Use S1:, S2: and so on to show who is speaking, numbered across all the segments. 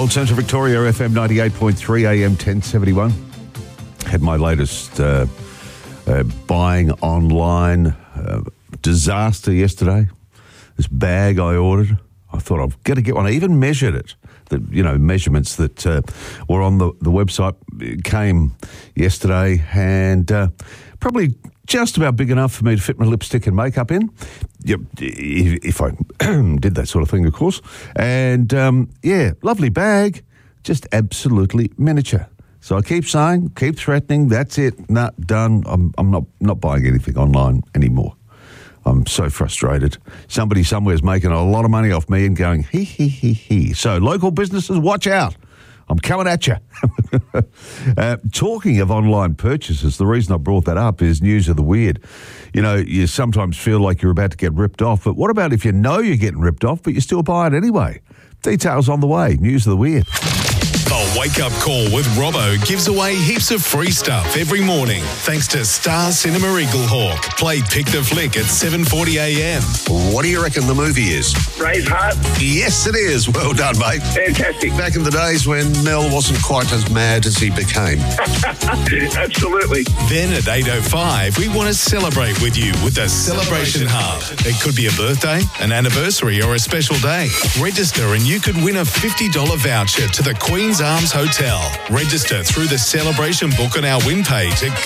S1: Gold Central Victoria, FM 98.3, AM 1071. Had my latest buying online disaster yesterday. This bag I ordered, I thought I've got to get one. I even measured it. The measurements that were on the website came yesterday, and probably just about big enough for me to fit my lipstick and makeup in. Yep, if I did that sort of thing, of course. And lovely bag, just absolutely miniature. So I keep saying, keep threatening, that's it, nah, done. I'm not buying anything online anymore. I'm so frustrated. Somebody somewhere is making a lot of money off me and going, he. So local businesses, watch out. I'm coming at you. Talking of online purchases, the reason I brought that up is news of the weird. You know, you sometimes feel like you're about to get ripped off, but what about if you know you're getting ripped off, but you still buy it anyway? Details on the way. News of the weird.
S2: The Wake Up Call with Robbo gives away heaps of free stuff every morning thanks to Star Cinema Eaglehawk. Play Pick the Flick at 7:40 a.m.
S3: What do you reckon the movie is?
S4: Braveheart.
S3: Yes, it is. Well done, mate.
S4: Fantastic.
S3: Back in the days when Mel wasn't quite as mad as he became.
S4: Absolutely.
S2: Then at 8:05, we want to celebrate with you with the Celebration Hub. It could be a birthday, an anniversary, or a special day. Register and you could win a $50 voucher to the Queen's Arms Hotel. Register through the celebration book on our win page at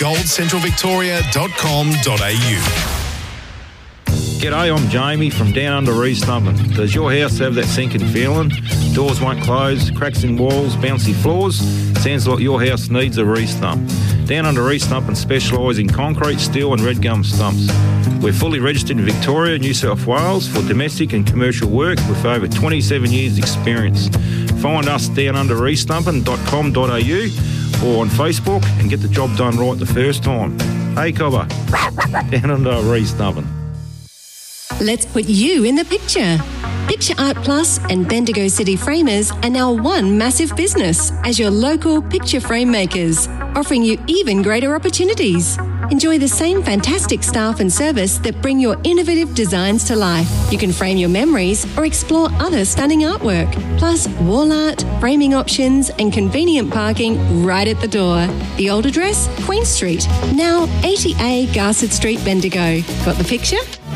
S2: goldcentralvictoria.com.au.
S5: G'day, I'm Jamie from Down Under Restumping. Does your house have that sinking feeling? Doors won't close, cracks in walls, bouncy floors? Sounds like your house needs a restump. Down Under Restumping specialise in concrete, steel and red gum stumps. We're fully registered in Victoria, New South Wales for domestic and commercial work with over 27 years experience. Find us downunderrestumping.com.au or on Facebook and get the job done right the first time. Hey, Cobber. Down Under Restumping.
S6: Let's put you in the picture. Picture Art Plus and Bendigo City Framers are now one massive business as your local picture frame makers, offering you even greater opportunities. Enjoy the same fantastic staff and service that bring your innovative designs to life. You can frame your memories or explore other stunning artwork, plus wall art, framing options and convenient parking right at the door. The old address, Queen Street, now 80A Garsett Street, Bendigo. Got the picture?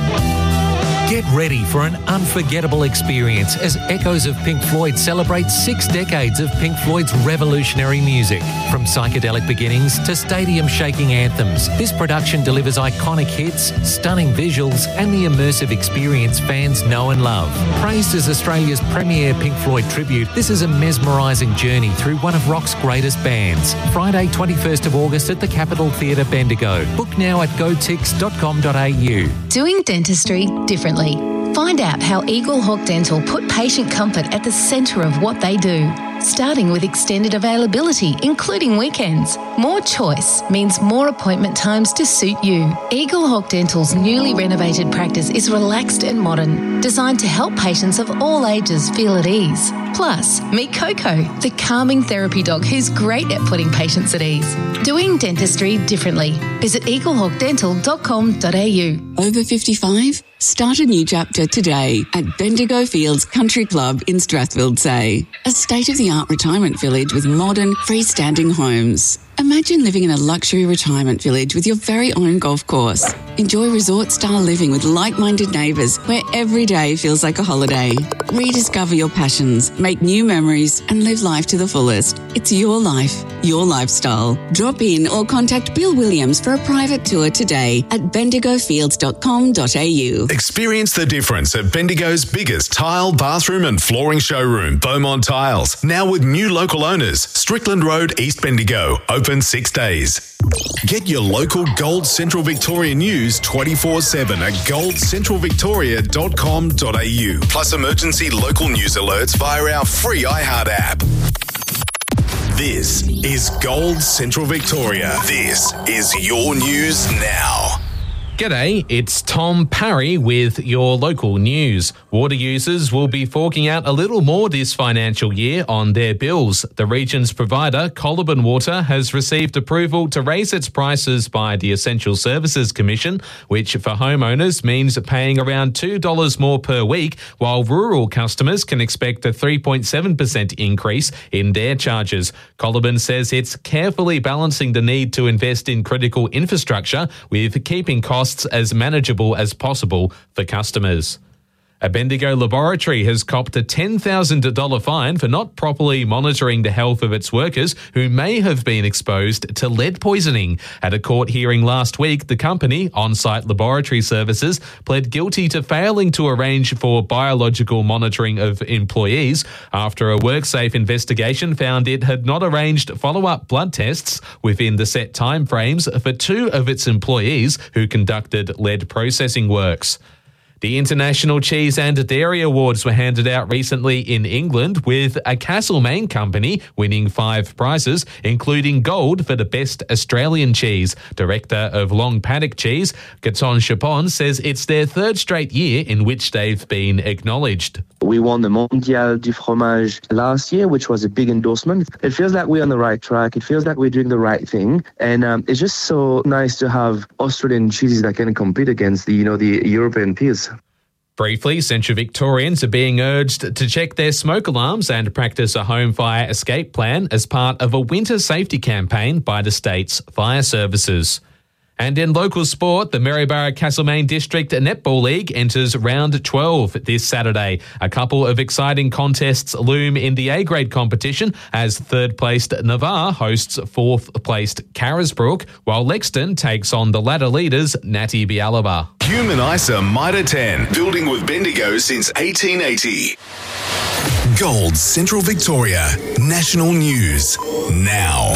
S7: Get ready for an unforgettable experience as Echoes of Pink Floyd celebrates 6 decades of Pink Floyd's revolutionary music. From psychedelic beginnings to stadium-shaking anthems, this production delivers iconic hits, stunning visuals and the immersive experience fans know and love. Praised as Australia's premier Pink Floyd tribute, this is a mesmerising journey through one of rock's greatest bands. Friday, 21st of August at the Capitol Theatre, Bendigo. Book now at gotix.com.au.
S8: Doing dentistry differently. Find out how Eagle Hawk Dental put patient comfort at the centre of what they do, starting with extended availability, including weekends. More choice means more appointment times to suit you. Eagle Hawk Dental's newly renovated practice is relaxed and modern, designed to help patients of all ages feel at ease. Plus, meet Coco, the calming therapy dog who's great at putting patients at ease. Doing dentistry differently. Visit eaglehawkdental.com.au.
S9: Over 55? Start a new chapter today at Bendigo Fields Country Club in Strathfield Say, a state-of-the-art retirement village with modern, freestanding homes. Imagine living in a luxury retirement village with your very own golf course. Enjoy resort-style living with like-minded neighbours where every day feels like a holiday. Rediscover your passions, make new memories and live life to the fullest. It's your life, your lifestyle. Drop in or contact Bill Williams for a private tour today at bendigofields.com.au.
S2: Experience the difference at Bendigo's biggest tile, bathroom and flooring showroom, Beaumont Tiles. Now with new local owners, Strickland Road, East Bendigo. Open 6 days. Get your local Gold Central Victoria news 24/7 at goldcentralvictoria.com.au. Plus emergency local news alerts via our free iHeart app. This is Gold Central Victoria. This is your news now.
S7: G'day, it's Tom Parry with your local news. Water users will be forking out a little more this financial year on their bills. The region's provider, Coliban Water, has received approval to raise its prices by the Essential Services Commission, which for homeowners means paying around $2 more per week, while rural customers can expect a 3.7% increase in their charges. Coliban says it's carefully balancing the need to invest in critical infrastructure with keeping costs as manageable as possible for customers. A Bendigo laboratory has copped a $10,000 fine for not properly monitoring the health of its workers who may have been exposed to lead poisoning. At a court hearing last week, the company, On-Site Laboratory Services, pled guilty to failing to arrange for biological monitoring of employees after a WorkSafe investigation found it had not arranged follow-up blood tests within the set timeframes for 2 of its employees who conducted lead processing works. The International Cheese and Dairy Awards were handed out recently in England, with a Castlemaine company winning 5 prizes, including gold for the best Australian cheese. Director of Long Paddock Cheese, Gaton Chapon, says it's their 3rd straight year in which they've been acknowledged.
S10: We won the Mondial du Fromage last year, which was a big endorsement. It feels like we're on the right track. It feels like we're doing the right thing. And it's just so nice to have Australian cheeses that can compete against the European peers.
S7: Briefly, Central Victorians are being urged to check their smoke alarms and practice a home fire escape plan as part of a winter safety campaign by the state's fire services. And in local sport, the Maryborough Castlemaine District Netball League enters round 12 this Saturday. A couple of exciting contests loom in the A-grade competition as 3rd-placed Navarre hosts 4th-placed Carisbrook, while Lexton takes on the ladder leaders Natty Bialaba.
S2: Human ISA Mitre 10, building with Bendigo since 1880. Gold Central Victoria, national news, now.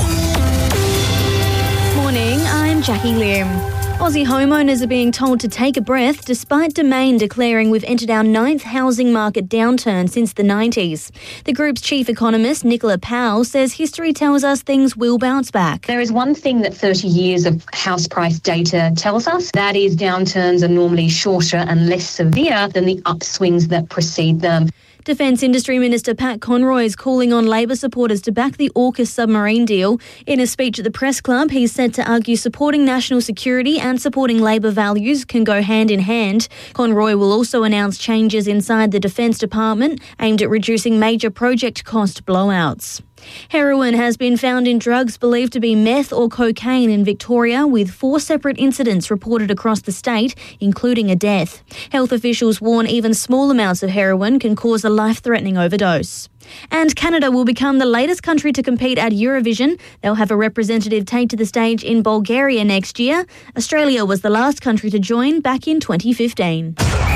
S11: Morning, I'm Jackie Lim. Aussie homeowners are being told to take a breath despite Domain declaring we've entered our 9th housing market downturn since the 90s. The group's chief economist, Nicola Powell, says history tells us things will bounce back.
S12: There is one thing that 30 years of house price data tells us, that is downturns are normally shorter and less severe than the upswings that precede them.
S11: Defence Industry Minister Pat Conroy is calling on Labor supporters to back the AUKUS submarine deal. In a speech at the Press Club, he's said to argue supporting national security and supporting Labor values can go hand in hand. Conroy will also announce changes inside the Defence Department aimed at reducing major project cost blowouts. Heroin has been found in drugs believed to be meth or cocaine in Victoria, with 4 separate incidents reported across the state, including a death. Health officials warn even small amounts of heroin can cause a life-threatening overdose. And Canada will become the latest country to compete at Eurovision. They'll have a representative take to the stage in Bulgaria next year. Australia was the last country to join back in 2015.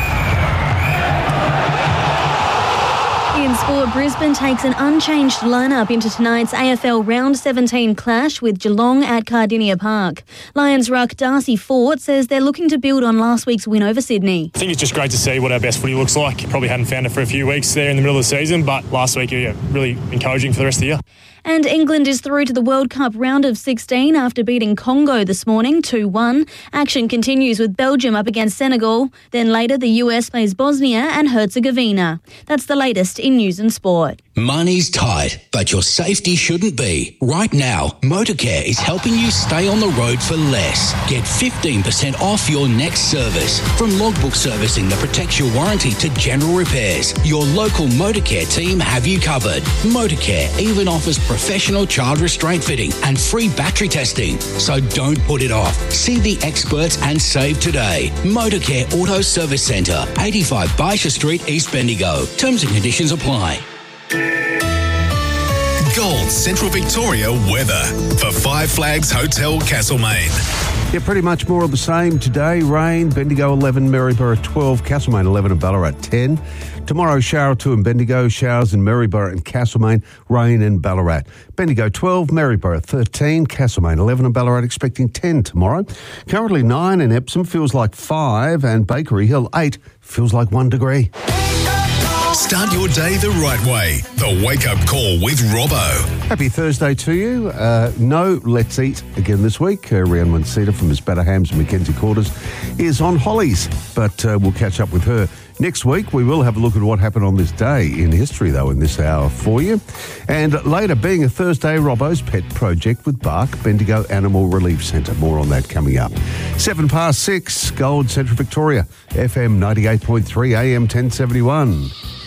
S11: In sport, Brisbane takes an unchanged lineup into tonight's AFL Round 17 clash with Geelong at Cardinia Park. Lions ruck Darcy Fort says they're looking to build on last week's win over Sydney.
S13: I think it's just great to see what our best footy looks like. Probably hadn't found it for a few weeks there in the middle of the season, but last week, really encouraging for the rest of the year.
S11: And England is through to the World Cup round of 16 after beating Congo this morning 2-1. Action continues with Belgium up against Senegal. Then later the US plays Bosnia and Herzegovina. That's the latest in news and sport.
S14: Money's tight, but your safety shouldn't be. Right now, Motorcare is helping you stay on the road for less. Get 15% off your next service. From logbook servicing that protects your warranty to general repairs, your local Motorcare team have you covered. Motorcare even offers professional child restraint fitting and free battery testing. So don't put it off. See the experts and save today. Motorcare Auto Service Centre, 85 Baisha Street, East Bendigo. Terms and conditions apply.
S2: Gold Central Victoria weather for Five Flags Hotel Castlemaine.
S1: Yeah, pretty much more of the same today. Rain, Bendigo 11, Maryborough 12, Castlemaine 11 and Ballarat 10. Tomorrow, shower or 2 in Bendigo, showers in Maryborough and Castlemaine, rain in Ballarat. Bendigo 12, Maryborough 13, Castlemaine 11 and Ballarat expecting 10 tomorrow. Currently 9 in Epsom, feels like 5, and Bakery Hill 8, feels like 1 degree.
S2: Start your day the right way. The Wake Up Call with Robbo.
S1: Happy Thursday to you. No Let's Eat again this week. Rianne Mancita from Miss Batter Hams and Mackenzie Quarters is on Hollies, but we'll catch up with her next week. We will have a look at what happened on this day in history, though, in this hour for you. And later, being a Thursday, Robbo's pet project with Bark Bendigo Animal Relief Centre. More on that coming up. 6:07, Gold Central Victoria, FM 98.3, AM 1071.